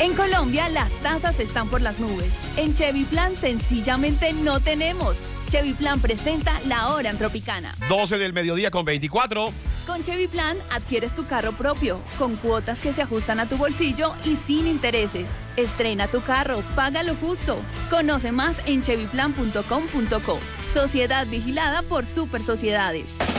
En Colombia, las tasas están por las nubes. En Chevy Plan, sencillamente no tenemos. Chevy Plan presenta La Hora en Tropicana. 12 del mediodía con 24. Con Chevy Plan, adquieres tu carro propio, con cuotas que se ajustan a tu bolsillo y sin intereses. Estrena tu carro, paga lo justo. Conoce más en chevyplan.com.co. Sociedad vigilada por Super Sociedades.